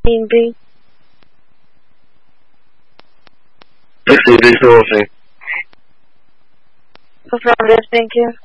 Queen B. Let's do this whole thing. Affirmative, thank you.